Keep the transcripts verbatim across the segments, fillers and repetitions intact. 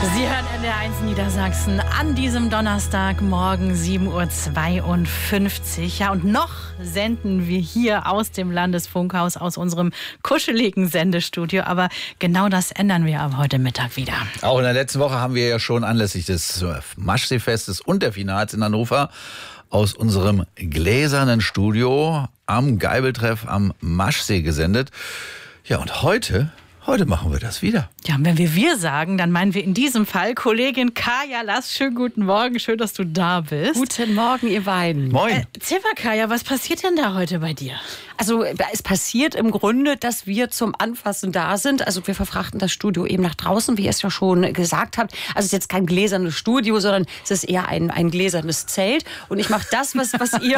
Sie hören N D R eins Niedersachsen an diesem Donnerstagmorgen sieben Uhr zweiundfünfzig. Ja, und noch senden wir hier aus dem Landesfunkhaus, aus unserem kuscheligen Sendestudio. Aber genau das ändern wir ab heute Mittag wieder. Auch in der letzten Woche haben wir ja schon anlässlich des Maschseefestes und der Finals in Hannover aus unserem gläsernen Studio am Geibeltreff am Maschsee gesendet. Ja, und heute... Heute machen wir das wieder. Ja, und wenn wir wir sagen, dann meinen wir in diesem Fall Kollegin Kaya Lass. Schönen guten Morgen, schön, dass du da bist. Guten Morgen, ihr beiden. Moin. Äh, erzähl mal, Kaya, was passiert denn da heute bei dir? Also es passiert im Grunde, dass wir zum Anfassen da sind. Also wir verfrachten das Studio eben nach draußen, wie ihr es ja schon gesagt habt. Also es ist jetzt kein gläsernes Studio, sondern es ist eher ein, ein gläsernes Zelt. Und ich mache das, was, was ihr...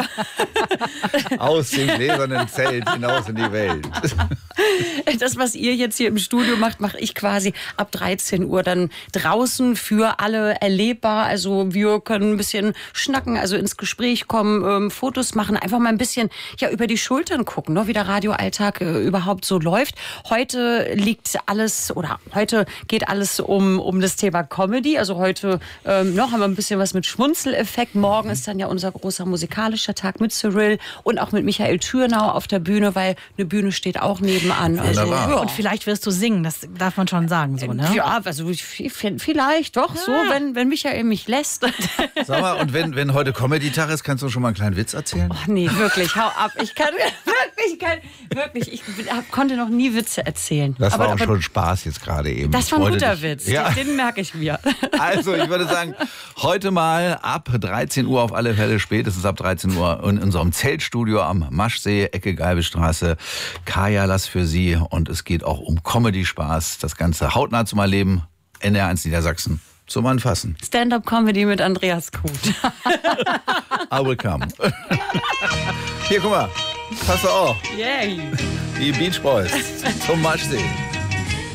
Aus dem gläsernen Zelt hinaus in die Welt. Das, was ihr jetzt hier im Studio macht, mache ich quasi ab dreizehn Uhr dann draußen für alle erlebbar. Also wir können ein bisschen schnacken, also ins Gespräch kommen, ähm, Fotos machen, einfach mal ein bisschen ja über die Schultern gucken, ne, wie der Radioalltag äh, überhaupt so läuft. Heute liegt alles, oder heute geht alles um, um das Thema Comedy. Also heute ähm, noch haben wir ein bisschen was mit Schmunzeleffekt. Morgen ist dann ja unser großer musikalischer Tag mit Cyril und auch mit Michael Thürnau auf der Bühne, weil eine Bühne steht auch nebenan. Also, Wunderbar. ja. Und vielleicht wirst du singen, das darf man schon sagen, so, ne? Ja, also vielleicht doch, so, wenn, wenn Michael mich lässt. Sag mal, und wenn, wenn heute Comedy-Tag ist, kannst du schon mal einen kleinen Witz erzählen? Ach nee, wirklich, hau ab. Ich kann wirklich, kann, wirklich, ich hab, konnte noch nie Witze erzählen. Das war aber, auch aber, schon Spaß jetzt gerade eben. Das war ein Ich wollte guter dich- Witz, Ja. den, den merke ich mir. Also, ich würde sagen, heute mal ab dreizehn Uhr auf alle Fälle, spätestens ab dreizehn Uhr in unserem Zeltstudio am Maschsee, Ecke Geibelstraße. Kaya Lass für Sie und es geht auch um Comedy-Spaß. Das Ganze hautnah zum Erleben. N D R eins Niedersachsen zum Anfassen. Stand-up-Comedy mit Andreas Kuhn. I will come. Hier, guck mal. Passt du auch. Yay. Die Beach Boys zum Maschsee.